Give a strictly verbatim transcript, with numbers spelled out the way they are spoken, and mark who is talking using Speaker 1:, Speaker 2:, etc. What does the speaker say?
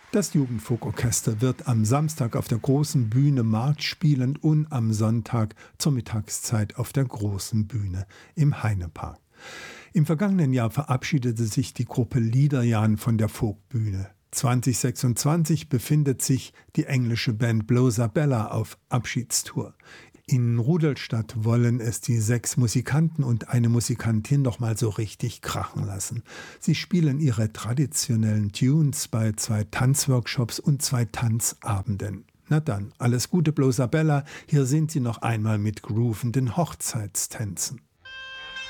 Speaker 1: Das Jugendfolkorchester wird am Samstag auf der großen Bühne Markt spielen und am Sonntag zur Mittagszeit auf der großen Bühne im Heinepark. Im vergangenen Jahr verabschiedete sich die Gruppe Liederjan von der Folkbühne. zwanzig sechsundzwanzig befindet sich die englische Band Blowsabella auf Abschiedstour. In Rudolstadt wollen es die sechs Musikanten und eine Musikantin noch mal so richtig krachen lassen. Sie spielen ihre traditionellen Tunes bei zwei Tanzworkshops und zwei Tanzabenden. Na dann, alles Gute Blowsabella, hier sind sie noch einmal mit groovenden Hochzeitstänzen.